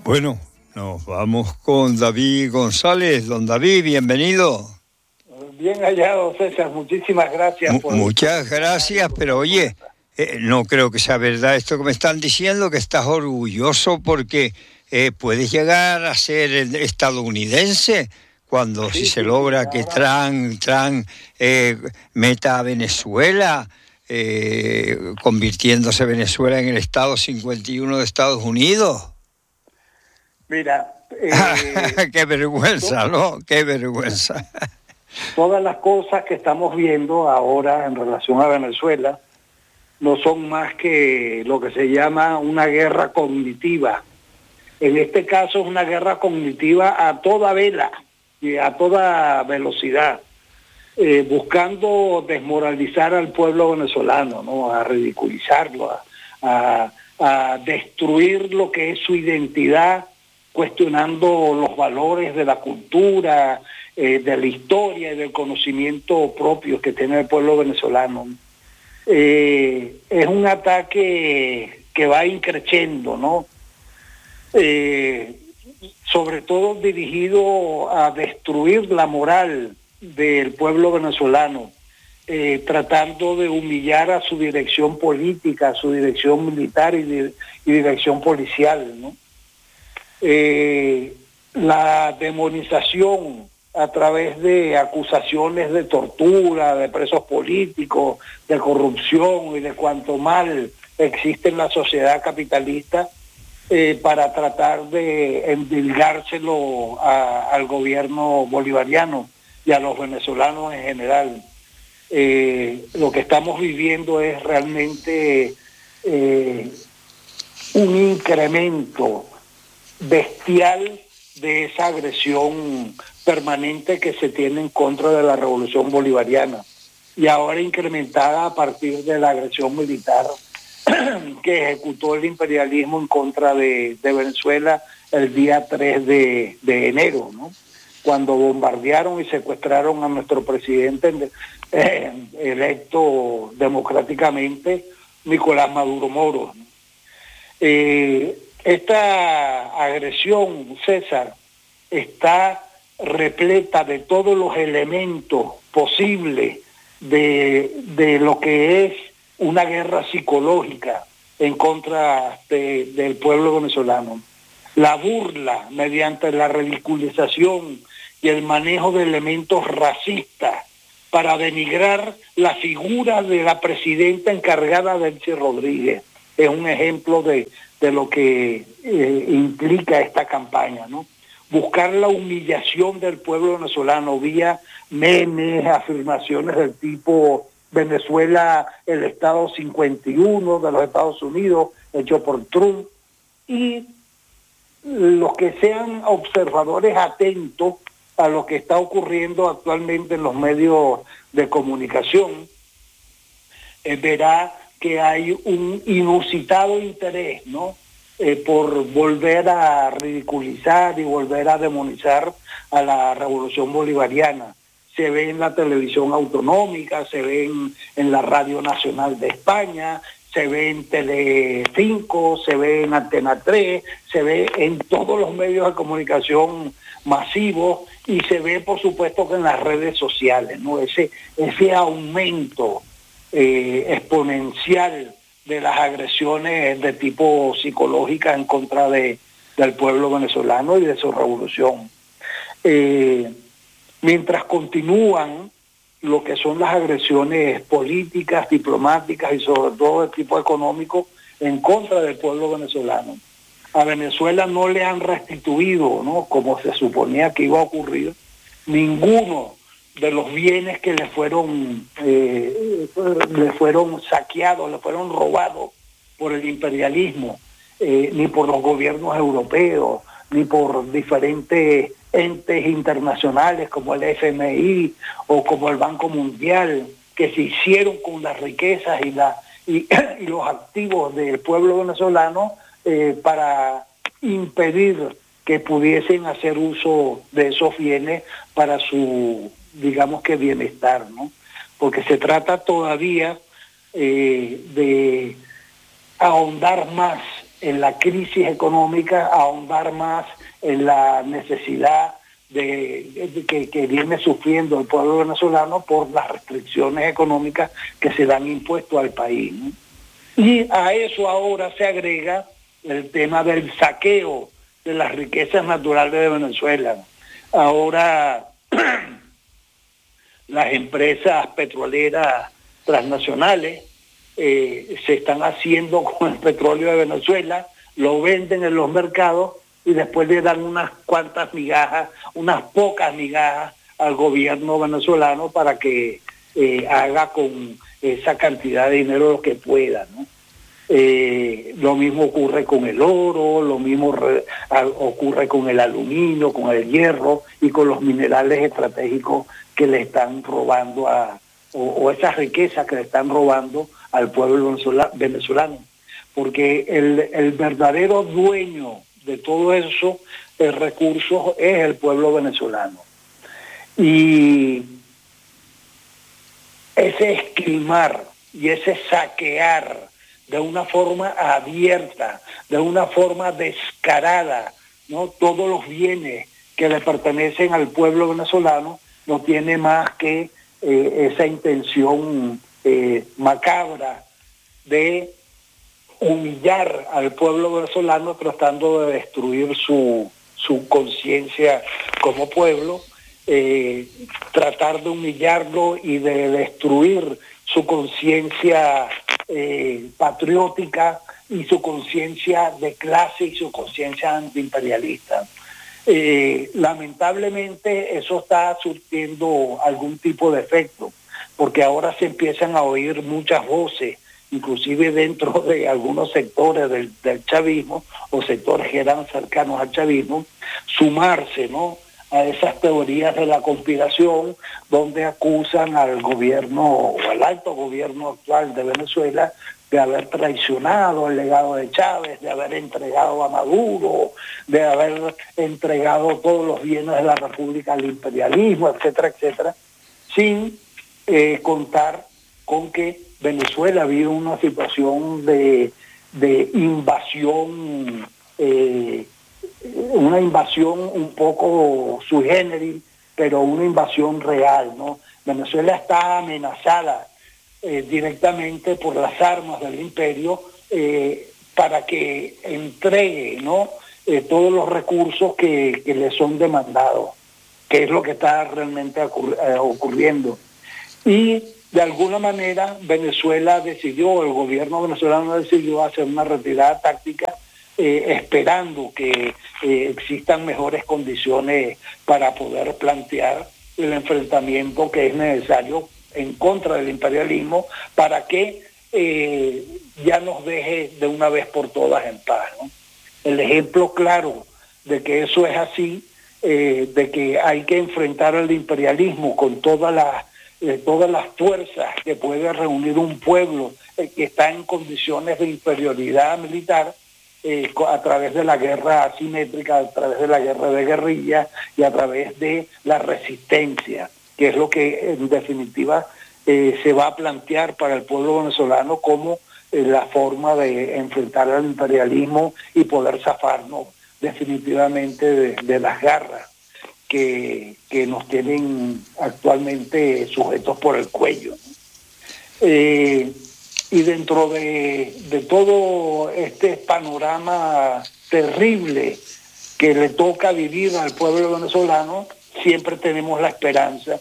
Bueno, nos vamos con David González. Don David, bienvenido. Bien hallado, César. Muchísimas gracias. Muchas gracias, pero oye, no creo que sea verdad esto que me están diciendo, que estás orgulloso porque puedes llegar a ser estadounidense cuando si se logra que Trump meta a Venezuela, convirtiéndose Venezuela en el estado 51 de Estados Unidos. Mira, qué vergüenza, ¿no? Qué vergüenza. Todas las cosas que estamos viendo ahora en relación a Venezuela no son más que lo que se llama una guerra cognitiva. En este caso es una guerra cognitiva a toda vela y a toda velocidad, buscando desmoralizar al pueblo venezolano, ¿no? A ridiculizarlo, a destruir lo que es su identidad, cuestionando los valores de la cultura, de la historia y del conocimiento propio que tiene el pueblo venezolano. Es un ataque que va increciendo, ¿no? Sobre todo dirigido a destruir la moral del pueblo venezolano, tratando de humillar a su dirección política, a su dirección militar y dirección policial, ¿no? La demonización a través de acusaciones de tortura, de presos políticos, de corrupción y de cuanto mal existe en la sociedad capitalista, para tratar de endilgárselo al gobierno bolivariano y a los venezolanos en general. Lo que estamos viviendo es realmente un incremento bestial de esa agresión permanente que se tiene en contra de la revolución bolivariana y ahora incrementada a partir de la agresión militar que ejecutó el imperialismo en contra de Venezuela el día 3 de enero, ¿no? Cuando bombardearon y secuestraron a nuestro presidente electo democráticamente, Nicolás Maduro Moro, ¿no? Esta agresión, César, está repleta de todos los elementos posibles de lo que es una guerra psicológica en contra del pueblo venezolano. La burla mediante la ridiculización y el manejo de elementos racistas para denigrar la figura de la presidenta encargada, Delcy Rodríguez, es un ejemplo de lo que implica esta campaña, ¿no? Buscar la humillación del pueblo venezolano vía memes, afirmaciones del tipo Venezuela, el estado 51 de los Estados Unidos, hecho por Trump, y los que sean observadores atentos a lo que está ocurriendo actualmente en los medios de comunicación, verá que hay un inusitado interés, ¿no? Por volver a ridiculizar y volver a demonizar a la revolución bolivariana. Se ve en la televisión autonómica, se ve en la Radio Nacional de España, se ve en Telecinco, se ve en Antena 3, se ve en todos los medios de comunicación masivos y se ve, por supuesto, que en las redes sociales, ¿no? Ese aumento exponencial de las agresiones de tipo psicológica en contra del pueblo venezolano y de su revolución. Mientras continúan lo que son las agresiones políticas, diplomáticas y sobre todo de tipo económico en contra del pueblo venezolano. A Venezuela no le han restituido, ¿no?, como se suponía que iba a ocurrir, ninguno de los bienes que le fueron saqueados, le fueron robados por el imperialismo, ni por los gobiernos europeos, ni por diferentes entes internacionales como el FMI o como el Banco Mundial, que se hicieron con las riquezas y los activos del pueblo venezolano para impedir que pudiesen hacer uso de esos bienes para su, digamos que, bienestar, ¿no? Porque se trata todavía de ahondar más en la crisis económica, ahondar más en la necesidad que viene sufriendo el pueblo venezolano por las restricciones económicas que se le han impuesto al país, ¿no? Y a eso ahora se agrega el tema del saqueo de las riquezas naturales de Venezuela. Ahora las empresas petroleras transnacionales se están haciendo con el petróleo de Venezuela, lo venden en los mercados y después le dan unas cuantas migajas, unas pocas migajas al gobierno venezolano para que haga con esa cantidad de dinero lo que pueda, ¿no? Lo mismo ocurre con el oro, lo mismo ocurre con el aluminio, con el hierro y con los minerales estratégicos que le están robando o esas riquezas que le están robando al pueblo venezolano. Porque el verdadero dueño de todo eso recursos es el pueblo venezolano. Y ese esquilmar y ese saquear de una forma abierta, de una forma descarada, ¿no?, todos los bienes que le pertenecen al pueblo venezolano, no tiene más que esa intención macabra de humillar al pueblo venezolano tratando de destruir su conciencia como pueblo, tratar de humillarlo y de destruir su conciencia patriótica y su conciencia de clase y su conciencia antiimperialista. Lamentablemente eso está surtiendo algún tipo de efecto, porque ahora se empiezan a oír muchas voces, inclusive dentro de algunos sectores del chavismo o sectores que eran cercanos al chavismo, sumarse, ¿no?, a esas teorías de la conspiración donde acusan al gobierno o al alto gobierno actual de Venezuela de haber traicionado el legado de Chávez, de haber entregado a Maduro, de haber entregado todos los bienes de la República al imperialismo, etcétera, etcétera, sin contar con que Venezuela vive una situación de invasión, una invasión un poco sui generis, pero una invasión real, ¿no? Venezuela está amenazada directamente por las armas del imperio para que entregue, ¿no?, todos los recursos que le son demandados, que es lo que está realmente ocurriendo. Y de alguna manera Venezuela decidió, el gobierno venezolano decidió hacer una retirada táctica esperando que existan mejores condiciones para poder plantear el enfrentamiento que es necesario en contra del imperialismo para que ya nos deje de una vez por todas en paz, ¿no? El ejemplo claro de que eso es así, de que hay que enfrentar al imperialismo con todas las fuerzas que puede reunir un pueblo que está en condiciones de inferioridad militar, a través de la guerra asimétrica, a través de la guerra de guerrilla y a través de la resistencia, que es lo que en definitiva se va a plantear para el pueblo venezolano como la forma de enfrentar al imperialismo y poder zafarnos definitivamente de las garras que nos tienen actualmente sujetos por el cuello. Y dentro de todo este panorama terrible que le toca vivir al pueblo venezolano, siempre tenemos la esperanza,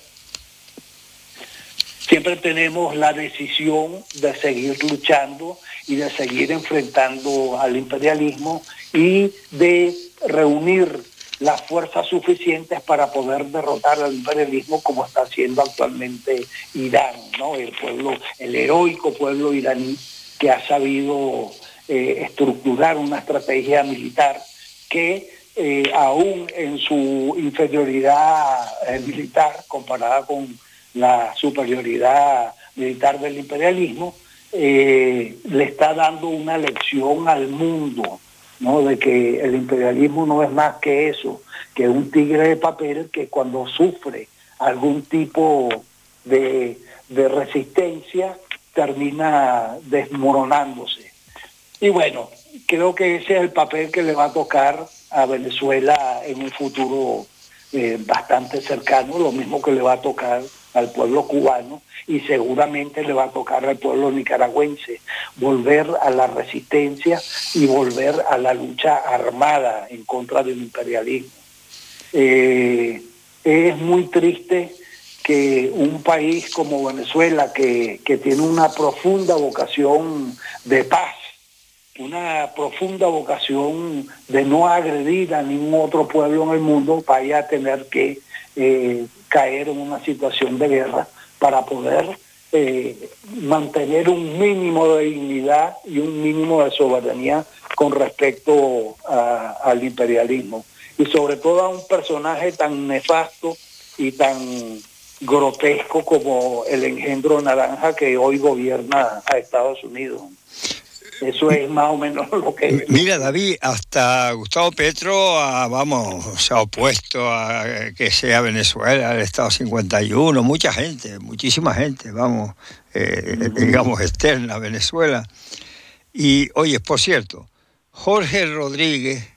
siempre tenemos la decisión de seguir luchando y de seguir enfrentando al imperialismo y de reunir las fuerzas suficientes para poder derrotar al imperialismo como está haciendo actualmente Irán, ¿no? El heroico pueblo iraní que ha sabido estructurar una estrategia militar que aún en su inferioridad militar comparada con la superioridad militar del imperialismo, le está dando una lección al mundo, ¿no?, de que el imperialismo no es más que eso, que un tigre de papel que cuando sufre algún tipo de resistencia termina desmoronándose. Y bueno, creo que ese es el papel que le va a tocar a Venezuela en un futuro bastante cercano, lo mismo que le va a tocar al pueblo cubano y seguramente le va a tocar al pueblo nicaragüense, volver a la resistencia y volver a la lucha armada en contra del imperialismo. Es muy triste que un país como Venezuela, que tiene una profunda vocación de paz, una profunda vocación de no agredir a ningún otro pueblo en el mundo, vaya a tener que caer en una situación de guerra para poder mantener un mínimo de dignidad y un mínimo de soberanía con respecto al imperialismo. Y sobre todo a un personaje tan nefasto y tan grotesco como el engendro naranja que hoy gobierna a Estados Unidos. Eso es más o menos lo que... Mira, David, hasta Gustavo Petro se ha opuesto a que sea Venezuela el Estado 51, mucha gente, muchísima gente, digamos, externa a Venezuela. Y, oye, por cierto, Jorge Rodríguez,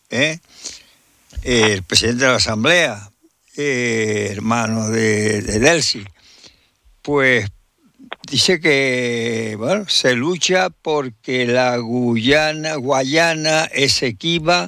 el presidente de la Asamblea, hermano de Delcy, pues dice que se lucha porque la Guayana Esequiba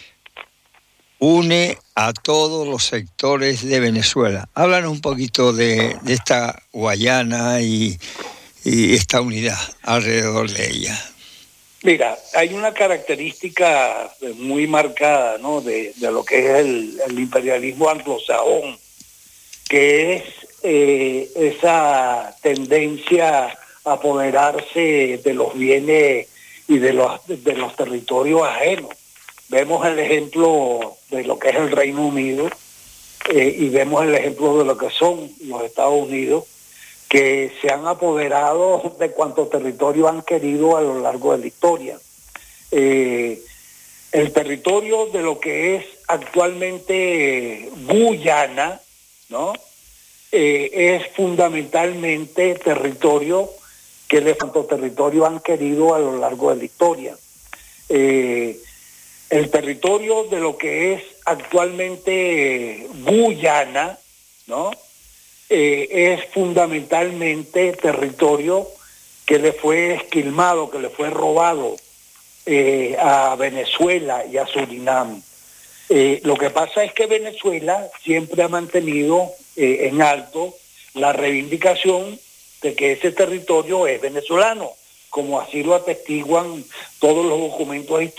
une a todos los sectores de Venezuela. Háblanos un poquito de esta Guayana y esta unidad alrededor de ella. Mira, hay una característica muy marcada, ¿no?, de lo que es el imperialismo anglosajón, que es esa tendencia a apoderarse de los bienes y de los territorios ajenos. Vemos el ejemplo de lo que es el Reino Unido y vemos el ejemplo de lo que son los Estados Unidos, que se han apoderado de cuanto territorio han querido a lo largo de la historia. El territorio de lo que es actualmente Guyana, ¿no?, es fundamentalmente territorio que de cuanto territorio han querido a lo largo de la historia. El territorio de lo que es actualmente Guyana, ¿no?, es fundamentalmente territorio que le fue esquilmado, que le fue robado a Venezuela y a Surinam. Lo que pasa es que Venezuela siempre ha mantenido en alto la reivindicación de que ese territorio es venezolano, como así lo atestiguan todos los documentos históricos